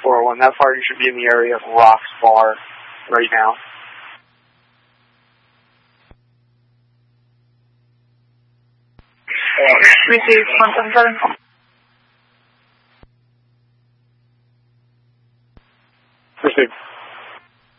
401. That far, you should be in the area of Rock's Bar right now. Receive 177. Received.